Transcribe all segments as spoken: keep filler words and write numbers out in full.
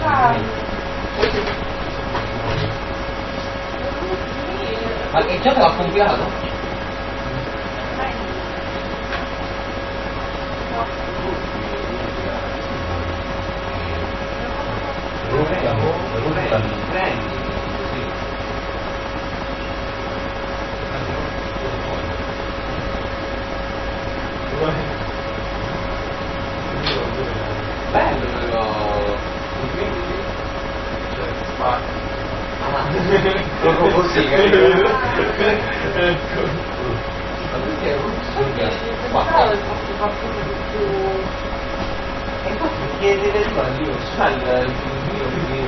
Ma che già te l'ha compilato? Prendi così. Bello però. Cioè, spazio. Ah, proprio così, capito? Ecco. Ma perché è russo? Ma e infatti perché deve arrivare lì, non sa il mio video,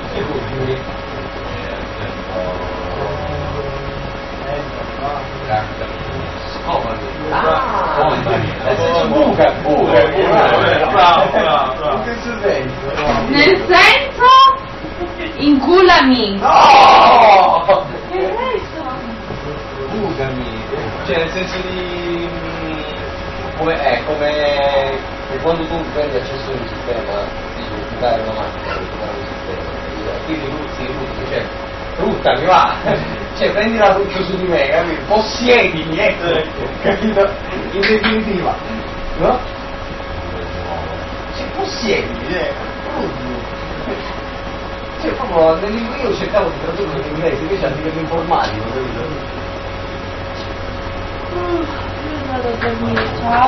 scomodi. Ah, nel senso buca, buca, bravo, bravo, bravo. In che senso? Nel senso? Inculami. No! Che senso? Bucami. Cioè nel senso di... come è, come... che quando tu prendi accesso a un sistema, dici bucare una macchina, bucare un sistema, quindi tu si rutti, cioè, ruttami, va! Cioè prendi la ruccio su di me, capito? Possiedimi, ecco, capito? In definitiva, no? Cioè possiedimi, eh? Cioè proprio nell'inglese io cercavo di tradurre in inglese, invece a livello informatico, capito? Io vado a dormire, ciao.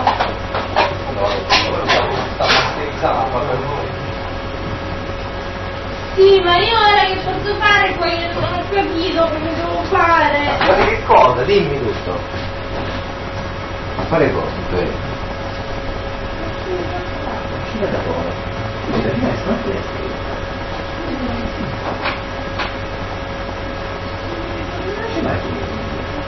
Sta masterizzata per noi. Sì, ma io ora che posso fare poi non ho capito come devo fare. Ma che cosa? Dimmi tutto. Ma fare cosa? Uscire da fuori. Da finestra, da finestra.